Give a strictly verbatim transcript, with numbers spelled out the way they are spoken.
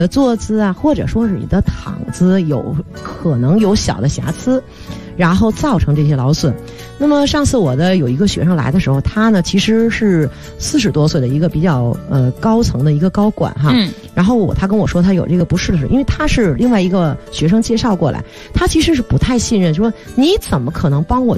的坐姿啊，或者说是你的躺姿有可能有小的瑕疵，然后造成这些劳损。那么上次我的有一个学生来的时候，他呢其实是四十多岁的一个比较呃高层的一个高管哈，嗯，然后我他跟我说他有这个不适的时候，因为他是另外一个学生介绍过来，他其实是不太信任，说你怎么可能帮我